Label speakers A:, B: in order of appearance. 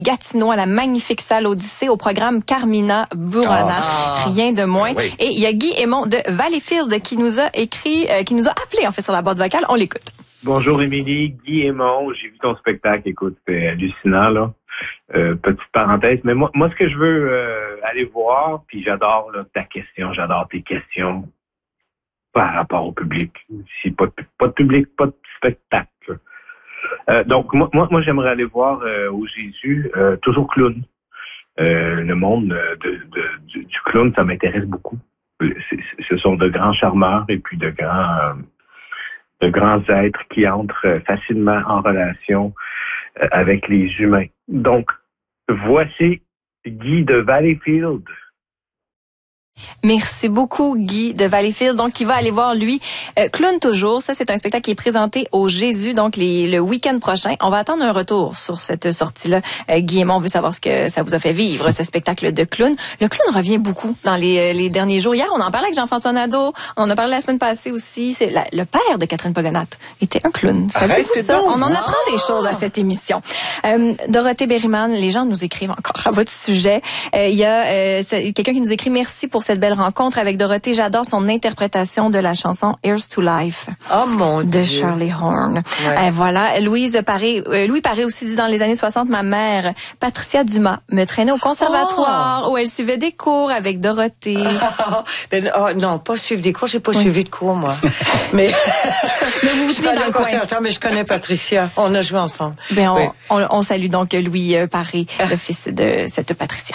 A: Gatineau à la magnifique salle Odyssée au programme Carmina Burana. Rien de moins.
B: Oui.
A: Et il y a Guy Aymon de Valleyfield qui nous a appelé en fait sur la boîte vocale. On l'écoute.
C: Bonjour Émilie, Guy Aymon, j'ai vu ton spectacle, écoute, c'était hallucinant là. Petite parenthèse, mais moi ce que je veux aller voir, puis j'adore là, ta question, j'adore tes questions par rapport au public. Si pas de public, pas de spectacle. Donc moi j'aimerais aller voir au Jésus toujours clown. Le monde du clown, ça m'intéresse beaucoup. Ce sont de grands charmeurs et puis de grands êtres qui entrent facilement en relation avec les humains. Donc, voici Guy de Valleyfield.
A: Merci beaucoup, Guy de Valleyfield. Donc, il va aller voir, lui, Clown toujours. Ça, c'est un spectacle qui est présenté au Jésus, donc le week-end prochain. On va attendre un retour sur cette sortie-là. Guy Aymon veut savoir ce que ça vous a fait vivre, ce spectacle de clown. Le clown revient beaucoup dans les derniers jours. Hier, on en parlait avec Jean-François Nadeau. On en a parlé la semaine passée aussi. C'est le père de Catherine Pogonat était un clown. Savez-vous ça?
B: Donc,
A: on en apprend des choses à cette émission. Dorothée Berryman, les gens nous écrivent encore à votre sujet. Il y a quelqu'un qui nous écrit « Merci pour cette belle rencontre avec Dorothée. J'adore son interprétation de la chanson Here's to Life.
D: Oh mon Dieu.
A: De Shirley Horn.
D: Ouais.
A: Voilà. Louis Paré aussi dit dans les années 60, ma mère, Patricia Dumas, me traînait au conservatoire où elle suivait des cours avec Dorothée.
D: Non, pas suivre des cours. J'ai pas suivi de cours, moi. Mais
A: vous
D: je suis pas allée au conservatoire, mais je connais Patricia. On a joué ensemble.
A: On salue donc Louis Paré, le fils de cette Patricia.